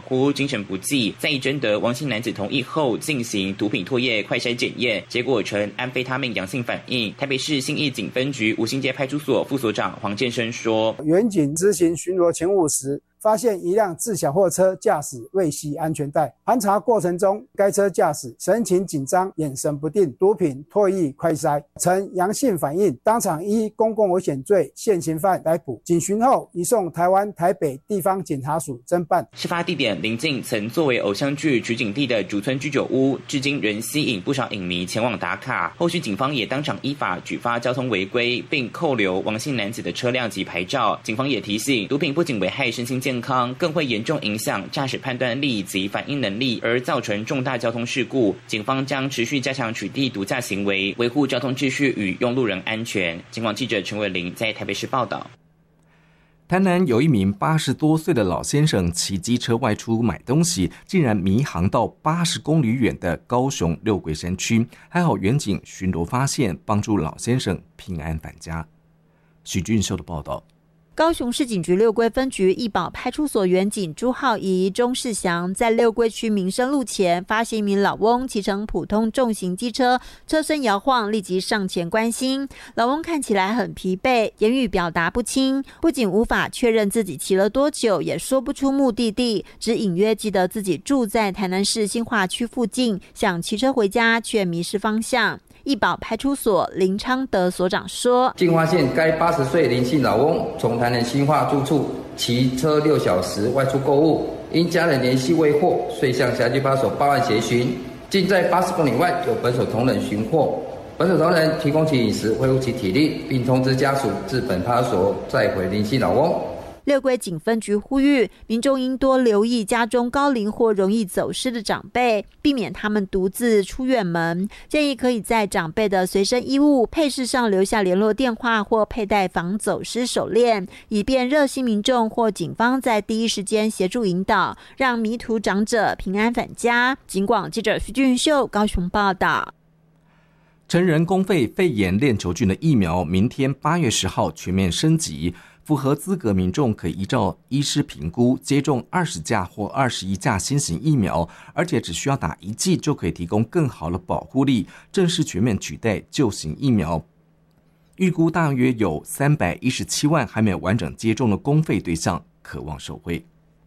乎精神不济，在征得王姓男子同意后进行毒品唾液快筛检验，结果呈安非他命阳性反应。台北市信义警分局吴兴街派出所副所长黄建生说， 员警执行巡逻勤务时，发现一辆自小货车驾驶未系安全带，盘查过程中，该车驾驶神情紧张、眼神不定，毒品唾液快筛呈阳性反应，当场依公共危险罪现行犯逮捕，警询后移送台湾台北地方检察署侦办。 事发地点邻近曾作为偶像剧取景地的竹村居酒屋，至今仍吸引不少影迷前往打卡。后续警方也当场依法举发交通违规，并扣留王姓男子的车辆及牌照。警方也提醒，毒品不仅危害身心健康，更会严重影响驾驶判断力及反应能力，而造成重大交通事故。警方将持续加强取缔毒驾行为，维护交通秩序与用路人安全。警广记者陈伟玲在台北市报道。 台南有一名80多岁的老先生骑机车外出买东西，竟然迷航到80公里远的高雄六龟山区，还好远警巡逻发现，帮助老先生平安返家。许俊秀的报道。 高雄市警局六龟分局义保派出所员警朱浩仪、钟世祥在六龟区民生路前发现一名老翁骑乘普通重型机车，车身摇晃，立即上前关心。老翁看起来很疲惫，言语表达不清，不仅无法确认自己骑了多久，也说不出目的地，只隐约记得自己住在台南市新化区附近，想骑车回家却迷失方向。义保派出所林昌德所长说， 经发现该80岁林姓老翁从台南新化住处骑车6小时外出购物，因家人联系未获，遂向辖区派出所报案协寻。竟在80公里外有本所同仁寻获，本所同仁提供其饮食，恢复其体力，并通知家属至本派出所载回林姓老翁。 六龟警分局呼吁民众应多留意家中高龄或容易走失的长辈，避免他们独自出远门。建议可以在长辈的随身衣物配饰上留下联络电话或佩戴防走失手链，以便热心民众或警方在第一时间协助引导，让迷途长者平安返家。警广记者徐俊秀高雄报道。 成人公费肺炎链球菌的疫苗明天8月10号全面升级，符合资格民众可依照医师评估接种20价或21价新型疫苗，而且只需要打1剂就可以提供更好的保护力，正式全面取代旧型疫苗。预估大约有317万还没有完整接种的公费对象渴望受惠。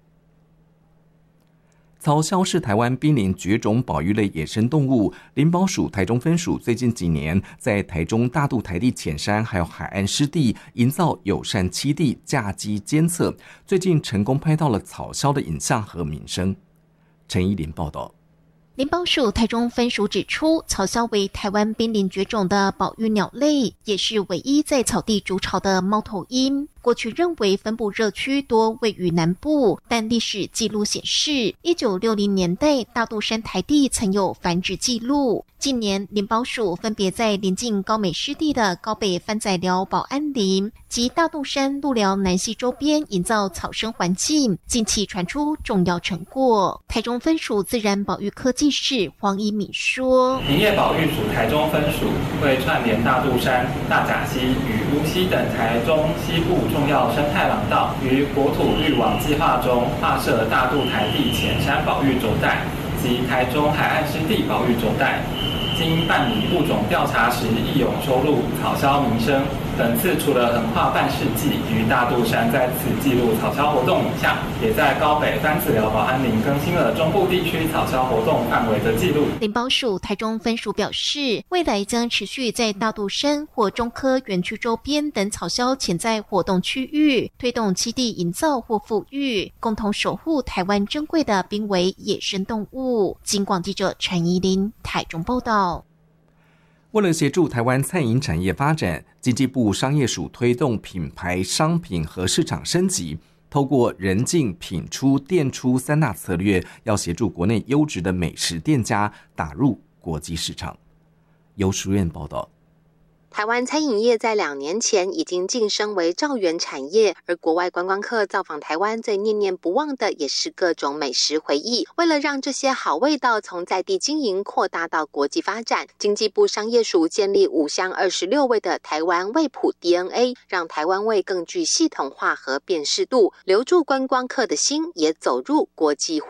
草鸮是台湾濒临绝种保育类野生动物，林保署台中分署最近几年在台中大肚台地浅山还有海岸湿地营造友善栖地架机监测，最近成功拍到了草鸮的影像和名声。陈依林报道。 林保署台中分署指出，草鸮为台湾濒临绝种的保育鸟类，也是唯一在草地筑巢的猫头鹰。过去认为分布热区多位于南部，但历史记录显示，1960年代大肚山台地曾有繁殖记录。近年林保署分别在临近高美湿地的高北番仔寮保安林及大肚山鹿寮南溪周边营造草生环境，近期传出重要成果。台中分署自然保育科技室黄一敏说， 林业保育署台中分署会串联大肚山、大甲溪与乌溪等台中西部重要生态廊道，于国土绿网计划中划设大肚台地浅山保育轴带及台中海岸湿地保育轴带。经办理物种调查时，亦有收录草鸮名声。本次除了横跨半世纪，于大肚山再次记录草鸮活动影像，也在高北番仔寮保安林更新了中部地区草鸮活动范围的记录。 林保署台中分署表示，未来将持续在大肚山或中科园区周边等草鸮潜在活动区域，推动栖地营造或复育，共同守护台湾珍贵的濒危野生动物。警广记者陈怡琳台中报道。 为了协助台湾餐饮产业发展，经济部商业署推动品牌商品和市场升级，透过人进、品出、店出3大策略，要协助国内优质的美食店家打入国际市场。由书院报道。 台湾餐饮业在2年前已经晋升为兆元产业，而国外观光客造访台湾最念念不忘的也是各种美食回忆。为了让这些好味道从在地经营扩大到国际发展，经济部商业署建立5项26味的台湾味谱 DNA， 让台湾味更具系统化和辨识度，留住观光客的心，也走入国际